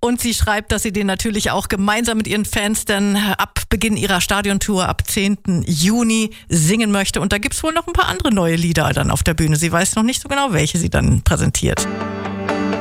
Und sie schreibt, dass sie den natürlich auch gemeinsam mit ihren Fans dann ab Beginn ihrer Stadiontour ab 10. Juni singen möchte. Und da gibt's wohl noch ein paar andere neue Lieder dann auf der Bühne. Sie weiß noch nicht so genau, welche sie dann präsentiert.